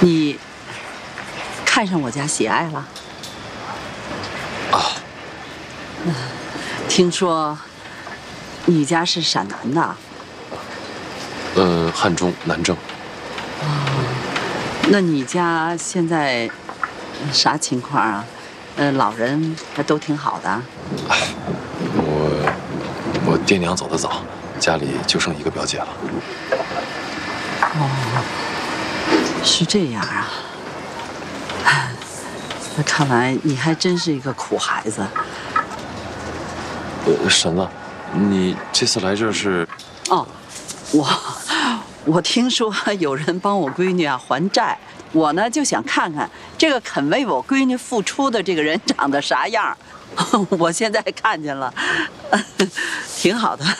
你看上我家喜爱了？ 啊， 听说你家是陕南的？ 汉中南郑。 那你家现在啥情况啊？老人还都挺好的。 哎，我爹娘走得早，家里就剩一个表姐了。 哦，是这样啊。那看来你还真是一个苦孩子。 婶子，你这次来这是？ 哦，我听说有人帮我闺女啊还债，我呢就想看看这个肯为我闺女付出的这个人长得啥样。我现在看见了，挺好的。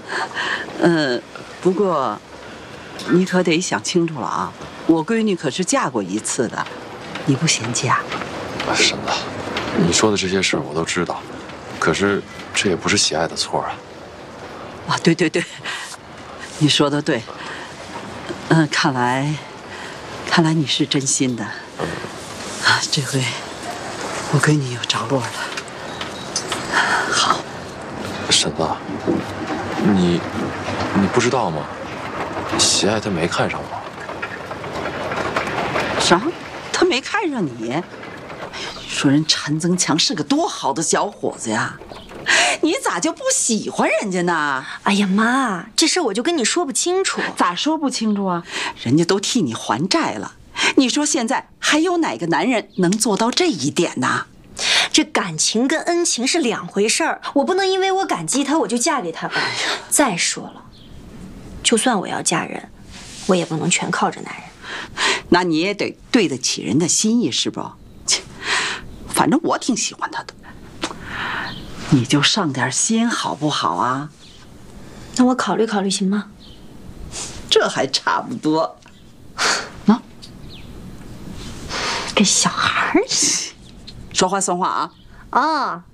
不过你可得想清楚了啊，我闺女可是嫁过一次的，你不嫌弃啊？ 婶子，你说的这些事我都知道，可是这也不是喜爱的错啊。 啊，对对对，你说的对。看来你是真心的。啊，这回我闺女有着落了。好， 婶子，你不知道吗？喜爱他没看上我。 啥？他没看上你？哎呀，你说人陈增强是个多好的小伙子呀，你咋就不喜欢人家呢？ 哎呀妈，这事我就跟你说不清楚。 咋说不清楚啊？人家都替你还债了，你说现在还有哪个男人能做到这一点呢？ 这感情跟恩情是两回事儿，我不能因为我感激他我就嫁给他吧。再说了，就算我要嫁人，我也不能全靠着男人。 那你也得对得起人的心意，是不？反正我挺喜欢他的，你就上点心好不好啊？ 那我考虑考虑行吗？ 这还差不多。啊， 跟小孩儿说话算话啊！ 啊。